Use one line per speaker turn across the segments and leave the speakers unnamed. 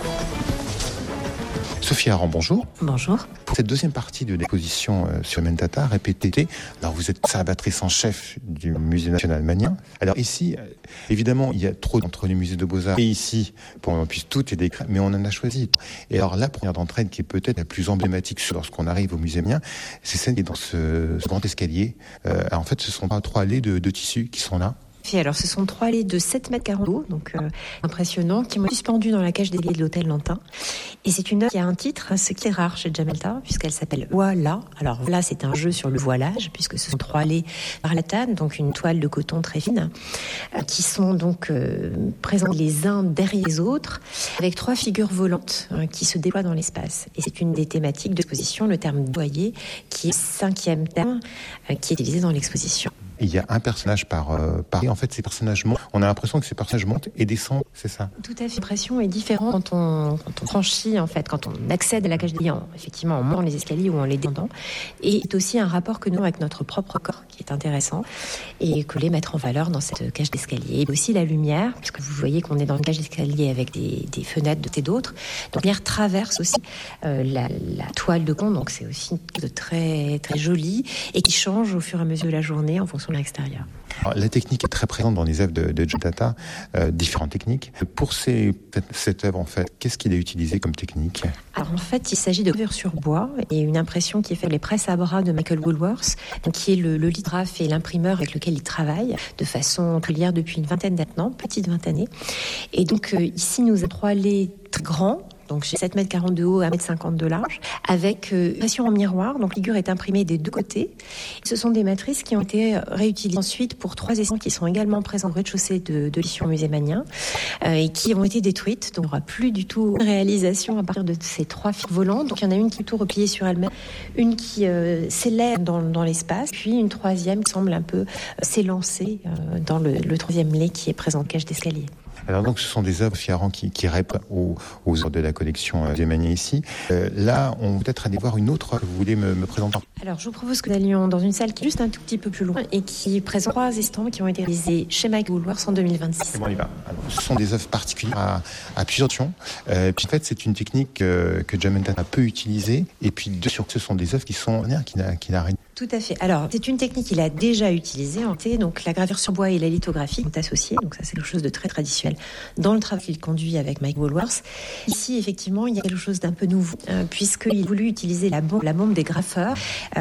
Sophie Aran, bonjour.
Bonjour.
Pour cette deuxième partie de l'exposition sur Mentata, répétée, alors vous êtes conservatrice en chef du Musée national magnien. Alors ici, évidemment, il y a trop entre les musées de Beaux-Arts et ici, pour qu'on puisse tout les décrire, mais on en a choisi. Et alors la première d'entre elles, qui est peut-être la plus emblématique lorsqu'on arrive au musée magnien, c'est celle qui est dans ce grand escalier. En fait, ce sont 3 allées de tissus qui sont là.
Alors, ce sont 3 allées de 7 mètres carrés d'eau, donc impressionnant, qui m'ont suspendu dans la cage d'escalier de l'hôtel Lantin. Et c'est une œuvre qui a un titre, ce qui est rare chez Djamelta, puisqu'elle s'appelle Voilà. Alors voilà, c'est un jeu sur le voilage, puisque ce sont 3 allées par latane, donc une toile de coton très fine, qui sont donc présents les uns derrière les autres, avec 3 figures volantes qui se déploient dans l'espace. Et c'est une des thématiques de l'exposition, le terme déployer, qui est le 5e terme qui est utilisé dans l'exposition.
Il y a un personnage par. En fait, ces personnages montent. On a l'impression que ces personnages montent et descendent, c'est ça?
Tout à fait. L'impression est différente quand on franchit, en fait, quand on accède à la cage d'escalier. Effectivement, en montant les escaliers ou en les descendant. Et c'est aussi un rapport que nous avons avec notre propre corps qui est intéressant et que les mettre en valeur dans cette cage d'escalier. Et aussi la lumière, puisque vous voyez qu'on est dans une cage d'escalier avec des fenêtres de et d'autres. Donc, la lumière traverse aussi la toile de coton. Donc, c'est aussi de très, très joli et qui change au fur et à mesure de la journée en fonction de l'extérieur.
Alors, la technique est très présente dans les œuvres de Djamelta, différentes techniques. Pour cette œuvre, en fait, qu'est-ce qu'il a utilisé comme technique?
Alors en fait, il s'agit de gravure sur bois et une impression qui est faite les presses à bras de Michael Woolworth, qui est le lithographe et l'imprimeur avec lequel il travaille de façon régulière depuis une vingtaine d'années maintenant, petite 20 années. Et donc ici, nous avons 3 allées très grands. Donc j'ai 7 mètres 40 de haut, 1 mètre 50 de large, avec impression en miroir. Donc la figure est imprimée des 2 côtés. Ce sont des matrices qui ont été réutilisées ensuite pour 3 essais qui sont également présents au rez-de-chaussée de l'édition Musée magnien et qui ont été détruites. Donc il n'y aura plus du tout de réalisation à partir de ces 3 figures volantes. Donc il y en a une qui est tout repliée sur elle-même, une qui s'élève dans l'espace, puis une 3e qui semble un peu s'élancer dans le 3e lait qui est présent en cage d'escalier.
Alors donc ce sont des œuvres Fiaran qui répondent aux œuvres de la collection des Magnien ici. Là, on va peut-être aller voir une autre que vous voulez me présenter.
Alors je vous propose que nous allions dans une salle qui est juste un tout petit peu plus loin et qui présente 3 estampes qui ont été réalisées chez Michael Woolworth en 2026.
Bon, on y va. Alors, ce sont des œuvres particulières à plusieurs dimensions. Puis en fait, c'est une technique que Djamelta peut utiliser. Et puis ce sont des œuvres qui n'a rien.
Tout à fait. Alors, c'est une technique qu'il a déjà utilisée. Donc, la gravure sur bois et la lithographie sont associées. Donc, ça, c'est quelque chose de très traditionnel dans le travail qu'il conduit avec Mike Woolworth. Ici, effectivement, il y a quelque chose d'un peu nouveau, puisqu'il a voulu utiliser la bombe des graffeurs.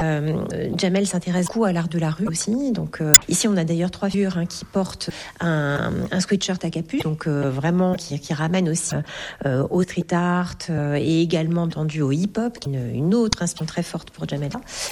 Djamel s'intéresse beaucoup à l'art de la rue aussi. Donc, ici, on a d'ailleurs 3 figures qui portent un sweatshirt à capuche. Donc, vraiment, qui ramène aussi au street art et également, entendu, au hip-hop, qui est une autre inspiration très forte pour Djamelta.